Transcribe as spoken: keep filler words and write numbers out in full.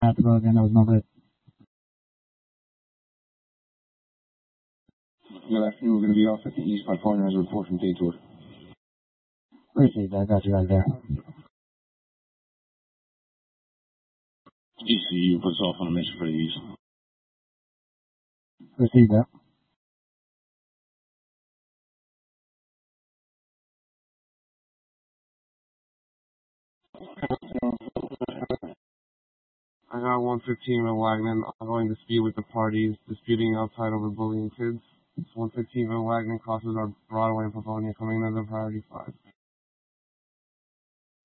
I have to go again. That was no good. Good afternoon. We're going to be off at the East California as a report from Daytour. Appreciate that. Got you guys there. E C U puts off on a mission for the East. Proceed that. I got one fifteen Real Wagner, ongoing dispute with the parties, disputing outside over bullying kids. one fifteen Real Wagner crosses our Broadway and Pavonia, coming under priority five.